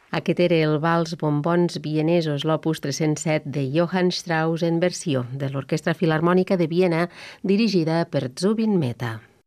Aquest era el Vals Bombons Vienesos, l'opus 307 de Johann Strauss en versió de l'Orquestra Filharmònica de Viena, dirigida per Zubin Mehta.